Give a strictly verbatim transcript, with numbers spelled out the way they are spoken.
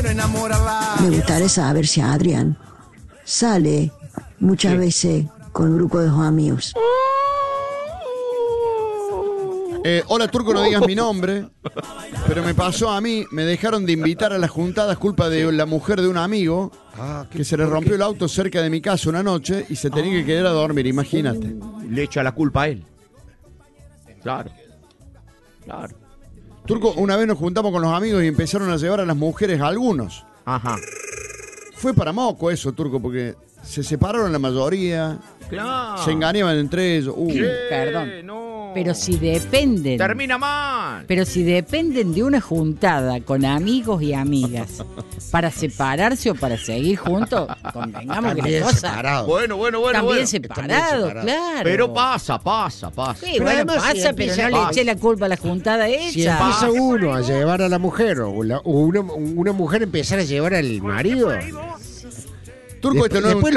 Me gustaría saber si Adrián sale muchas Sí. veces con un grupo de sus amigos. Eh, hola, Turco, no digas mi nombre, pero me pasó a mí, me dejaron de invitar a las juntadas culpa de la mujer de un amigo Ah, ¿qué- que se le por rompió qué? el auto cerca de mi casa una noche y se tenía que quedar a dormir, imagínate. Le echa la culpa a él. Claro. Claro. Turco, una vez nos juntamos con los amigos y empezaron a llevar a las mujeres a algunos. Ajá. Fue para moco eso, Turco, porque se separaron la mayoría, Claro. se engañaban entre ellos. Uh. ¿Qué? Perdón. No. Pero si dependen. Termina mal. Pero si dependen de una juntada con amigos y amigas para separarse o para seguir juntos, convengamos que También la cosa. separado. Bueno, bueno, bueno, También bueno. separado, separado. claro. Pero pasa, pasa, pasa. Sí, Pero bueno, además, si pasa, pero empieza- no le pasa. eché la culpa a la juntada Si hecha. empieza uno a llevar a la mujer o, la- o una, una mujer empezar a llevar al marido, Turco, esto no es un- después